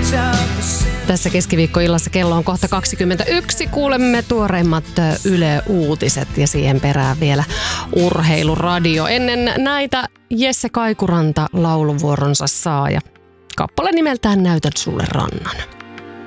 Tässä keskiviikkoillassa kello on kohta 21. Kuulemme tuoreimmat Yle-uutiset ja siihen perään vielä urheiluradio. Ennen näitä Jesse Kaikuranta lauluvuoronsa saa ja kappale nimeltään Näytän sulle rannan.